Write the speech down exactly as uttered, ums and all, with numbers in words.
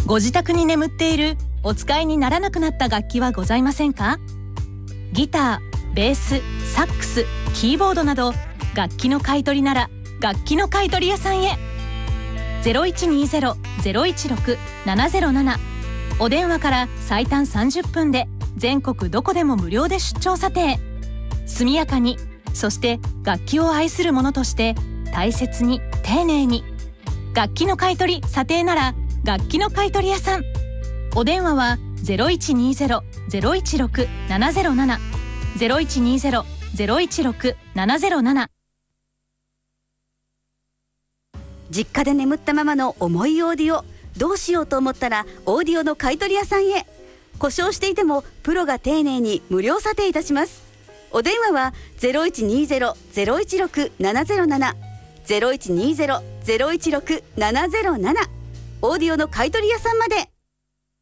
ご自宅に眠っているお使いにならなくなった楽器はございませんか？ギター、ベース、サックス、キーボードなど楽器の買い取りなら楽器の買い取り屋さんへ。 ゼロいちにゼロ ゼロいちろく ななゼロなな お電話から最短さんじゅっぷんで全国どこでも無料で出張査定。速やかに、そして楽器を愛する者として大切に丁寧に。楽器の買い取り査定なら楽器の買い取り屋さん。お電話は ゼロいちにゼロ ゼロいちろく ななゼロなな ゼロいちにゼロ ゼロいちろく ななゼロなな。 実家で眠ったままの重いオーディオ、どうしようと思ったらオーディオの買い取り屋さんへ。故障していてもプロが丁寧に無料査定いたします。お電話は ゼロいちにゼロ ゼロいちろく ななゼロなな ゼロいちにゼロ ゼロいちろく ななゼロなな。オーディオの買い取り屋さんまで。